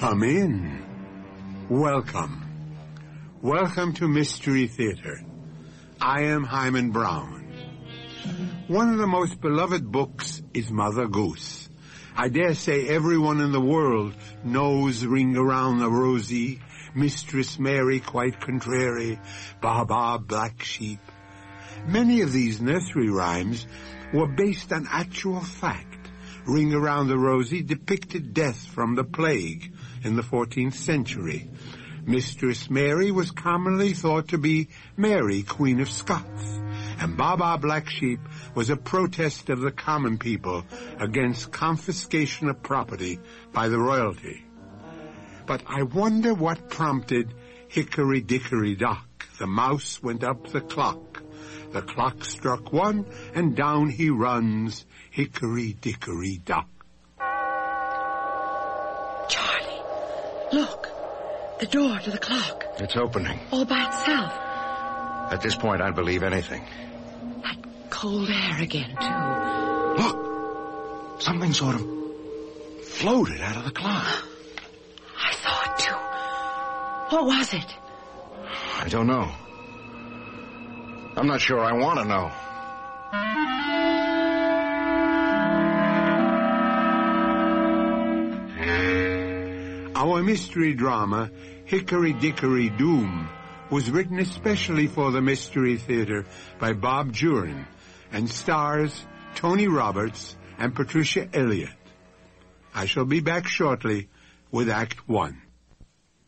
Come in. Welcome. Welcome to Mystery Theater. I am Hyman Brown. One of the most beloved books is Mother Goose. I dare say everyone in the world knows Ring Around the Rosie, Mistress Mary Quite Contrary, Baa Black Sheep. Many of these nursery rhymes were based on actual fact. Ring Around the Rosie depicted death from the plague in the 14th century. Mistress Mary was commonly thought to be Mary, Queen of Scots, and Baa Black Sheep was a protest of the common people against confiscation of property by the royalty. But I wonder what prompted Hickory Dickory Dock. The mouse went up the clock. The clock struck 1, and down he runs, Hickory Dickory Dock. Charlie, look. The door to the clock. It's opening. All by itself. At this point, I'd believe anything. That cold air again, too. Look! Something sort of floated out of the clock. I saw it, too. What was it? I don't know. I'm not sure I want to know. Our mystery drama, Hickory Dickory Doom, was written especially for the Mystery Theater by Bob Jurin and stars Tony Roberts and Patricia Elliott. I shall be back shortly with Act 1.